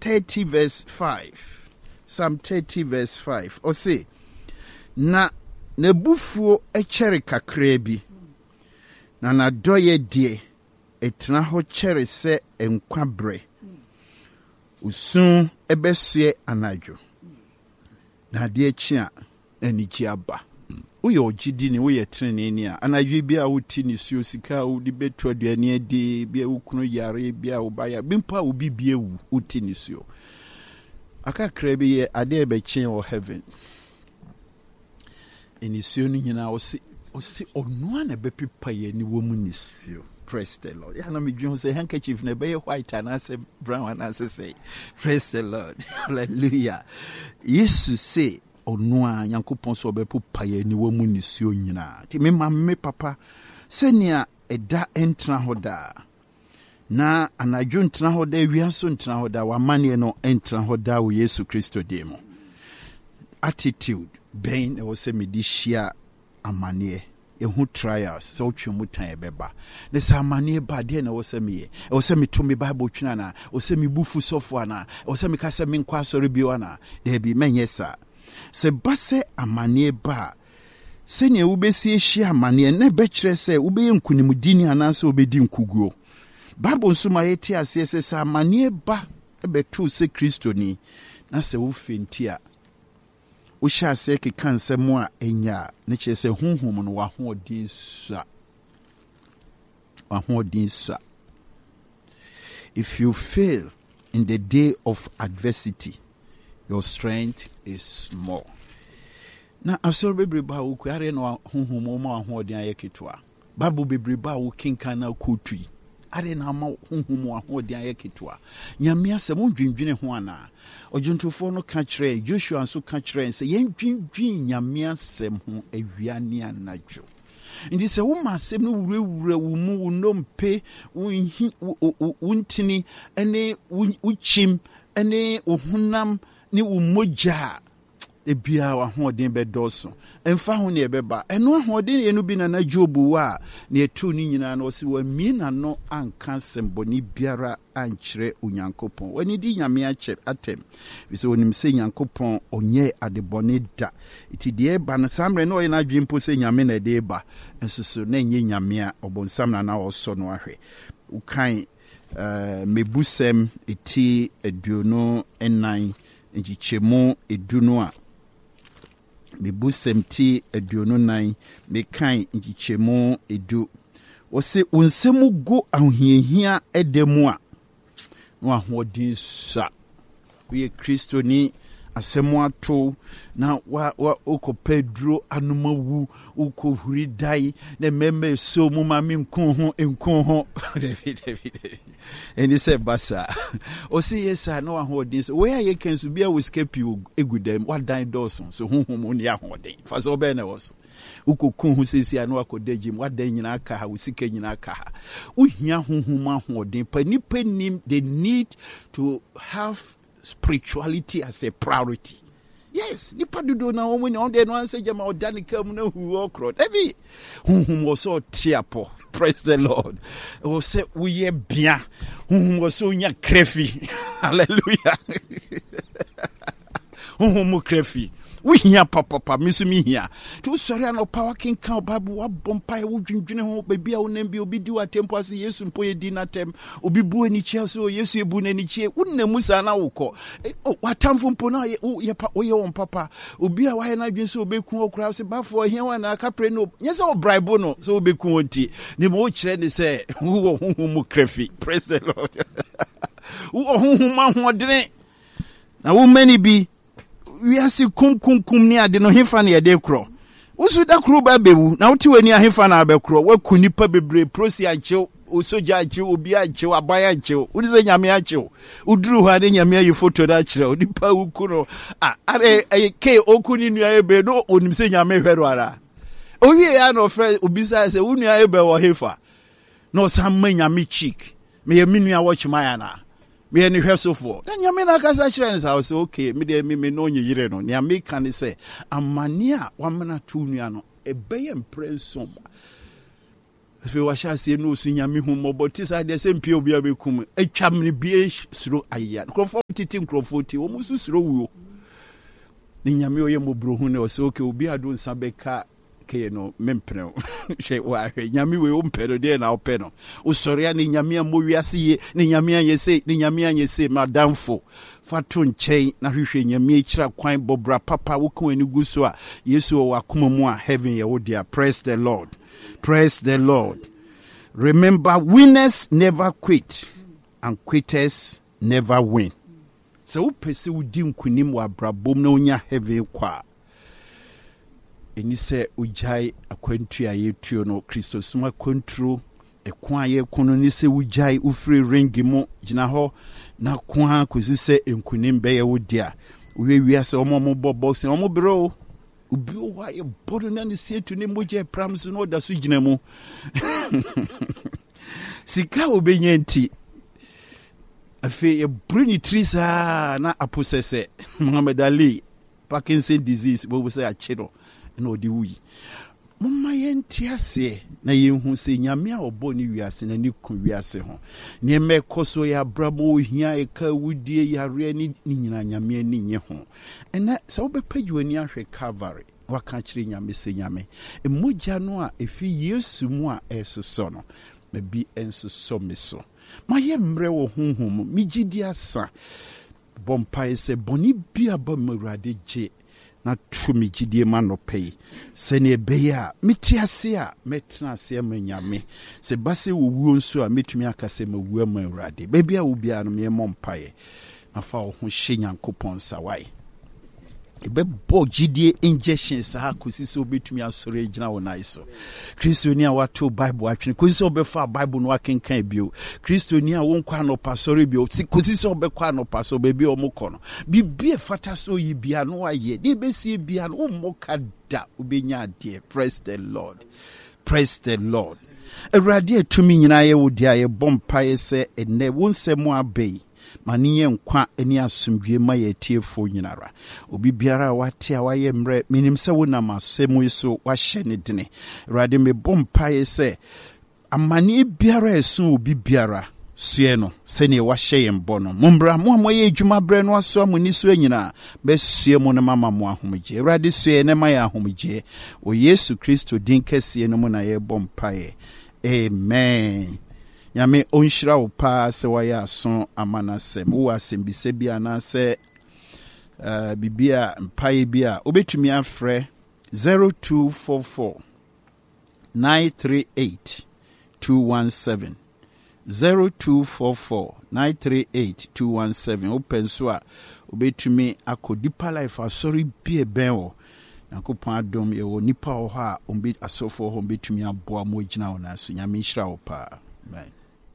30 verse 5. Psalm 30 verse 5. O say, na nebufuo echere kakra bi. Na nadoye die etna ho chere se enkwabre. Usun ebesue anadwo. Na de chia eniki aba. Uye ojidi ni uye trene ni a anadwo bia wuti ni suo sika wo di betu aduane adi bia wukunu yare bia ubaya bimpa obi bia wu wuti ni suo. Aka krebe ye ade ebechen o heaven. Enisuo ni nyina osi onua na bepipa ye ni wo mu nisuo. Praise the Lord. Ya na me dwon say handkerchief na be white and say brown and say praise the Lord. Hallelujah. Yesu say onua Nyankopon so bepipa ye ni wo mu nisuo nyina. Ti me mamme papa senia eda entra hoda. Na anadwo ntra hoda wiaso ntra hoda wa mane no entra hoda wo Yesu Kristo demo. Attitude ben e wo se me di hia amane ehu trials so twemu tan ebeba ne sa amane ba de na wo se me ye wo se me to me Bible twina na wo se me bufu sofo ana wo se me ka se me nkwa asori bi wana de bi menye sa se base amane ba se ne wo besi hia amane na be kire se wo be nkunimdini ana se wo be di nkuguo Bible nsuma yeti ase se sa amane ba ebetu se Kristo ni na se wo fentia wo sha se ke kanse mo a enya ne che se hunhum no wa hoodin sa if you fail in the day of adversity your strength is small na asoro bebreba wo kware no hunhum mo ma hoodin ayeketwa babu bebreba wo kinkan na kotui are na ma hunhum wa hoodin ayeketwa nyame asem ndwindwene ho ana ojuntufo no ka kire Joshua nso ka kire se yendwindwin nyame asem ho awiane anadwo ndi se wo masem no wurawura wo mu wo nompe wo ntini ene wo chim ene wo hunam ni wo moja ebia wa hoden bedoso emfa ho ne ebeba eno hoden ye no bi na Job wa ne etu ni nyina na osi wa mina no anka semboni biara ankyere Onyankopon wani di nyame ache atem bise wonim se Nyankopon onye adebone da iti de ba na samre no ye na dwempo se nyame na de ba ensusu na enye nyame a obonsam na oso no ahwe ukan mebusem eti eduno enan njichemu eduno a mebusem ti eduno nan mekan njichemu edu wose unsemu go ahohiahia edemu a no ahodin sa we Kristo ni asemu ato na wa okopedro anomawu okohuri dai na meme so mu mami nkon ho David and he said basa o see yes no ahodin so where you can so be we escape you egudem what die doson so honhom ni ahodin fa so be na was ukokun hu sesi anu akodagim what die nyina aka ha usika nyina aka ha uhia honhom ahodin panipanim they need to have spirituality as a priority. Yes, nipa dudo na omo ni on de no anse jama odanika mu na hu okro. Ebi hunhum wo so tiapo. Praise the Lord. O se uye bia. Hunhum wo so nya krefi. Hallelujah. Hunhum krefi. We hear papa misumi here. To sorry no power king kan Bible wa bompa wo dwindwene ho baby a wonam bi obi di wa tempo ase Yesu mpo ye di na tem obi bu ani chia so Yesu ebu na ni chia wonam sa na wokọ watamfo mpo na ye won papa obi a wa he na dwen so obeku okura se bafo he wa na kapre no nyese o bribe no so obeku onti ni mo kire ni se wo honhom krefi. Praise the Lord. Wo honhom ahodene na wo mani bi we are see kum ni ade no hefa na yede kro usu da kro ba bewu na wuti wani ahefa na abekro wa kunipa bebre prosi anche osoja anche obi anche abaya anche udi se nyame anche uduru ha de nyame ayi photo da kire odipa ukuno are ke okuni nua ebe no onim se nyame hwero ara owie ya no fre obisa se unua ebe wo hefa no samma nyame chick me ye minua watch maya na me ni hwesofo na nyame na kasa kire ne sa so okay me de me no nyire no ne ameka ne se amane a wamana tu nua no ebeye mprenso If you wash us, you know, Sinyami home, but this I the same POB become a chamni BH through a yard. Crofoti, Crofoti, almost through you. Ninyami Oyemo Bruhune was okay, will be a doing Sabeka. No mempeno she wa nyame we ompero de na openo usoria ni nyame amowiase ye ni nyame anyese ni nyame anyese madamfo fato nchen na hwehwe nyame akira kwan bobra papa wo kan ani guso a yesu wa akoma mu a heaven ye wo dia. Praise the Lord, praise the Lord. Remember, winners never quit and quitters never win. So upese udi nkunim wa brabom na onya heaven kwa eni se ujai akwantu a yetuo no Kristo suma kontro ekwan ye kono ni se ujai ufiri ringi mu gina ho na kwa kosi se enkunim be ye wodia wiewia se omo box omo bro ubi o wa ye bodo na ni se tu ni moje prams no da so gina mu sika obenya nti afi ye bruni trisa na aposese Muhammad Ali Parkinson disease bo say a chiro no de wi mumma yenti ase na yehu se nyame a obo ni wiase na ni ku wiase ho ne mekoso ya brabo hia e ka wudie yare ni nyina nyame ni nye ho ena se wo bepaju ani ahwe Calvary waka kire nyame se nyame emoja no a efi Yesu mu a esoso no me bi ensoso me so ma ye mre wo honhom mi gidi asa bompa se boni bia ba mawrade je na tumi gidie ma no pay se ne beya metiase a metna ase ma nyame se base wo wuo nso a metumi akase ma wuo ma awrade bebia wo bia no me mompae na fa wo ho hye Nyankopɔn sawai ebe bo gidie injections ha kosi so betumi asore gina wona iso Kristoni a wato Bible atwene kosi so befa Bible no akenkan bio Kristoni a wonkwa no pasore bio kosi so bekwa no paso bebi o mokono bibie fata so yibia no aye de besie bia no moka da obenya de. Praise the Lord, praise the Lord. Awurade atumi nyina ye wodi aye bompae se ene wonsemu abei maniye nkwa eni asumdwe ma ye tiefo nyinara obi biara wate a waye mre minim se wonam asemu so wahye ne dene Awurade me bompae se amani biara esu obi biara sue no se ne wahye yembo no mombra mo amoye adwuma bre no aso amoni so anyina be sue mo ne mama mo ahomje Awurade sue ne ma ya ahomje o Yesu Kristo din kese no mo na ye bompae. Amen. Nyame onhyira wo pa se waya aso amanasem wo asembise bia na se bibia mpae bia obetumi afre 0244 938 217 0244 938 217 open so a obetumi akodipa life asori bia benwo Nyankopɔn adom ye wo nipa ho a ombe asofo ho betumi aboa mo gina wo na so nyame hyira wo pa. Amen.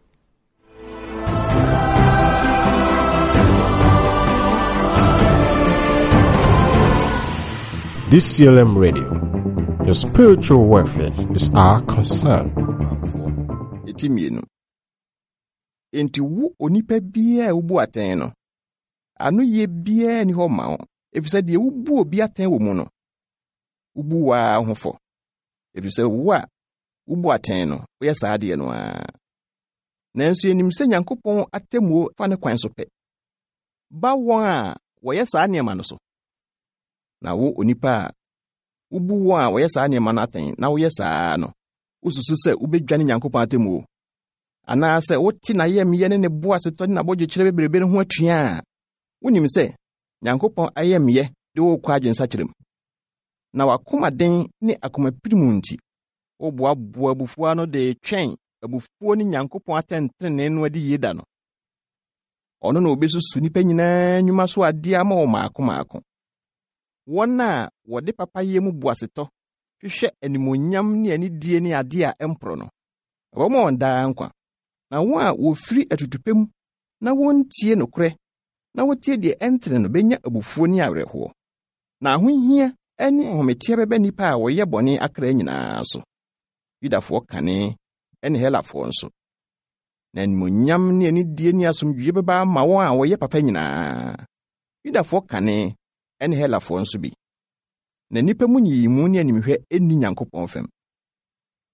DCLM Radio. Your spiritual welfare is our concern. Etimienu. Enti wu onipa bia ubu aten no. Anu ye bia ni ho ma wo. Efise de ubu obi aten wo mu no. Ubu wa hofo. Efise wu a ubu aten no. Wo yesa de no a. Nanso enim se Nyankopɔn atemuo fa ne kwan so pɛ. Ba won a wo yesa anema no so. Na wo onipa ubu won a wo yesa anema no aten na wo yesa no. Ususu se ubedwane Nyankopɔn atemuo. Ana se woti na yem ye ne boa se todi na boje kire bebrebe ho atua. Wonim se Nyankopɔn ayem ye de wo kwa adwensa kirem. Na wakoma den ne akoma pirimu nti. Wo boa abufuo no de twen abufuo ni Nyankopɔn atentene no adi yeda no. Ono na obesusu nipa nyina nwuma so ade ama wo maako. Wona wode papa ye mu boasetɔ hwehwɛ animonyam ne anidie ne ade a empro no. Wo mo ndaa nkwa. Na wo a wo firi atutupem na wontie nokre na wotie de entre no benya abufuo ni awerɛho. Na ahohia ani hometie bebe nipa a woyɛ bɔne akra nyinaa so. Yudafo kane ene helafo nso. Na animonyam ne anidie ne asomdwie beba ma wo a woyɛ papa nyinaa. Yudafo kane ene helafo nso bi. Na nipa mu nyimu ne animhwɛ enni Nyankopɔn fam.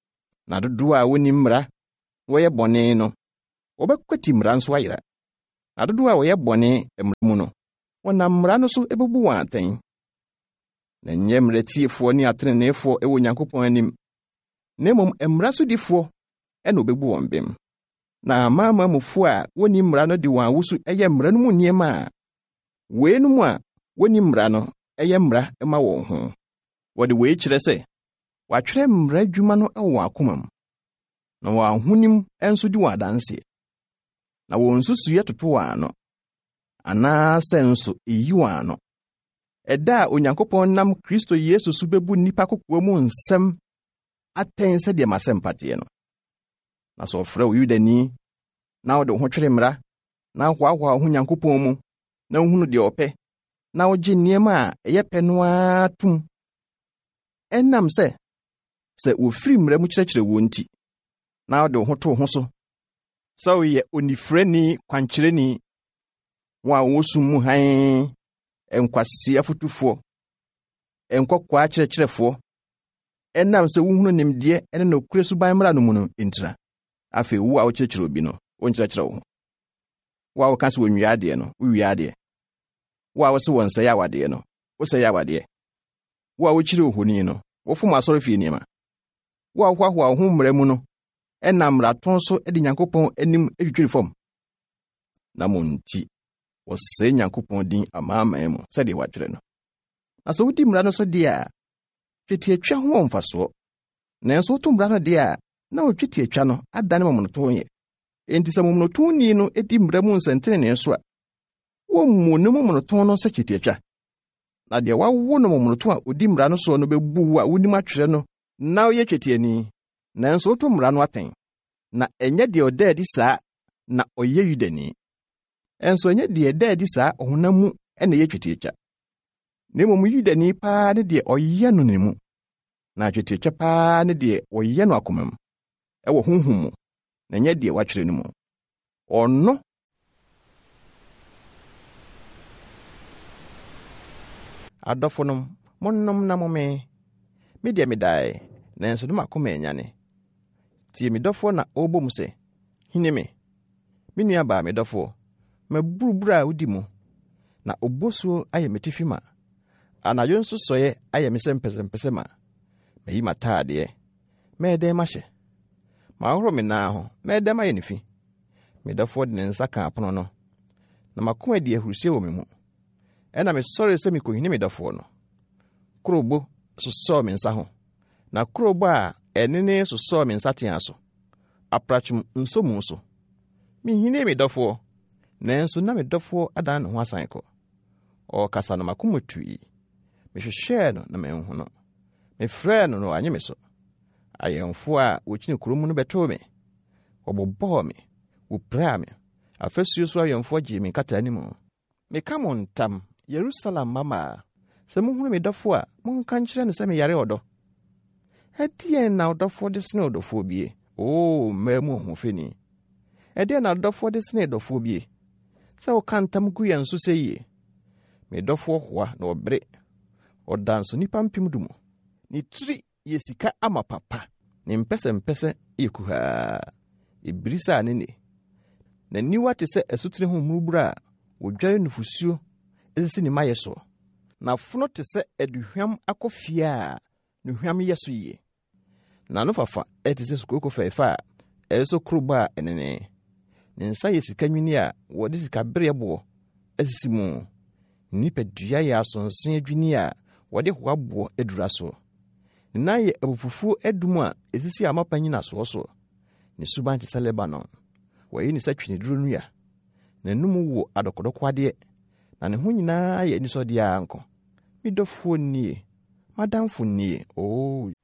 na dodoɔ a wɔnni mmara wɔyɛ bɔne no wɔbɛkwati mmara nso ayera, na dodoɔ a wɔyɛ bɔne mmara mu no wɔnam mmara no so ɛbɛbu wɔn atɛn. Na nyɛ mmeratiefoɔ ne ateneneefoɔ ɛwɔ Onyankopɔn anim, na mmom mmara sodifoɔ ɛna wɔbɛbu wɔn bem. Na amaamamufoɔ a wɔnni mmara no de wɔn awosu ɛyɛ mmara no mu nneɛma a weinom a wɔnni mmara no ɛyɛ mmara ɛma wɔn ho. Wɔde wei kyerɛ sɛ wɔatwerɛ mmara adwuma no ɛwɔ wɔn akoma mu, na wɔn ahonim nso di wɔn adanseɛ, na wɔn nsusuiɛ toto wɔn ano, anaasɛ nso eyi wɔn ano. Ɛda a Onyankopɔn nam Kristo Yesu so bɛbu nnipa kokoa mu nsɛm atɛn sɛdeɛ masɛmpa teɛ no. Na sɛ ɔfrɛ wo Yudani, na wode wo ho twere mmara, na hoahoa wo ho Nyankopɔn mu, na wohunu deɛ ɔpɛ, na wogye nneɛma a ɛyɛ pɛ no ara tom. Ɛnam sɛ wofiri mmara mu kyerɛkyerɛ wo nti, na wode wo ho to wo ho so, sɛ woyɛ onifirani kwankyerɛni, wo a wosum mu hann, nkwasia fotufoɔ, nkɔkwaa kyerɛkyerɛfoɔ. Ɛnam sɛ wohunu nimdeɛ ɛne nokorɛ suban mmara no mu no ntira. Afei wo a wokyerɛkyerɛ obi no, wonkyerɛkyerɛ wo ho. Wo a woka sɛ wɔnwie adeɛ no, wowie adeɛ. Wo a wose wɔnsɛe awadeɛ no, wosɛe awadeɛ. Wo a wokyerɛ ohoni no, wofom asɔre fie nneɛma. Wo a wohoahoa wo ho mmara mu no, ɛnam mmarato so de Nyankopɔn anim adwitwiri fam. Na mo nti, wɔsɛe Nyankopɔn din amaaman mu sɛdeɛ wɔatwerɛ no. Na sɛ wodi mmara no so deɛ a, twetiatwa ho wɔ mfasoɔ. Nanso woto mmara no deɛ a, na wotwetiatwa no adane momonoto yɛ. Enti sɛ momonotoni no edi mmara mu nsɛntenene so a, wɔmmu ne momonoto no sɛ twetiatwa. Na deɛ wawo no momonoto a odi mmara no so no bɛbu wo a wonim atwerɛ no, na woyɛ twetiani. Nanso woto mmara no atɛn. Na ɛnyɛ deɛ ɔda adi saa na ɔyɛ Yudani. Ɛnso ɛnyɛ deɛ ɛda adi saa ɔhonam mu ɛna ɛyɛ twetiatwa. Na mmom Yudani paa ne deɛ ɔyɛ no ne mu, na twetiatwa paa ne deɛ ɔyɛ no akoma mu, ɛwɔ honhom mu, na ɛnyɛ deɛ watwerɛ no mu. Ɔno adɔfonom, monnom na mome. Me deɛ medae, nanso ne makoma anyane. Tie me dɔfoɔ na ɔrebɔ mu sɛ, hene me nua baa me dɔfoɔ, maburuburu a wodi mu, na obosuo ayɛ me tifi ma. Anadwo nso sɔeɛ ayɛ me sɛ mpɛsɛmpɛsɛ ma. Mayi m'ataadeɛ, mɛɛdɛn mahyɛ. Mahoro me nan ho, mɛɛdɛn mayɛ ne fi. Me dɔfoɔ de ne nsa ka apono no, na makoma di ahurusie wɔ me mu. Ɛna mesɔre sɛ mekohini me dɔfoɔ no. Kurobo sosɔɔ me nsa ho, na kurobo a ɛnene sosɔɔ me nsateaa so. Aprachum nso mu so. Mehini me dɔfoɔ, nanso na me dɔfoɔ adan ne ho asan kɔ. Ɔkasa no makoma tui. Mehwehwɛɛ no na manhu no. Mefrɛɛ no na wanyɛ me so. Ayɛmfo a wɔkyini kurom no bɛtoo me. Wɔbobɔɔ me, wɔpiraa me. Afasuo so ayɛmfo gyee me nkata anim. Meka mo ntam, Yerusalem mama, sɛ mohunu me dɔfo a, monka nkyerɛ no sɛ meyare ɔdɔ. Ɛdeɛn na ɔdɔfoɔ de sene ɔdɔfoɔ bie? Mmaa mu ɔhofeni. Ɛdeɛn na ɔdɔfoɔ de sene ɔdɔfoɔ bie? Sɛ woka ntam gu yɛn so sɛ yie. Me dɔfoɔ hoa na ɔbere. Ɔda nso nipa mpem du mu. Ne tiri yɛ sika ama papa. Ne mpɛsɛmpɛsɛ yɛ kuhaa. Ebirisa ne ne. Na niwa te sɛ asutire ho mmurubura a wodware nufusuo esisi ne mayɛ so. Na fono te sɛ aduhwam akɔfie a nuhwam yɛ so yie. Na no fafa te sɛ sukoko fɛɛfa a ɛyɛ so kurobo a ɛnene. Ne nsa yɛ sika nwini a wɔde sika bere boɔ asisi mu. Nipadua yɛ asonse adwini a wɔde hoaboɔ adura so. Ne nan yɛ abufufuo adum a esisi amapa nyina so. Ne suban te sɛ Lebanon. Wɔyɛ ne sɛ twineduro nua. N'anum wo adɔkɔdɔkwadeɛ. Na ne ho nyinaa yɛ anisɔdeɛ anko. Me dɔfoɔ nie, madamfo nie.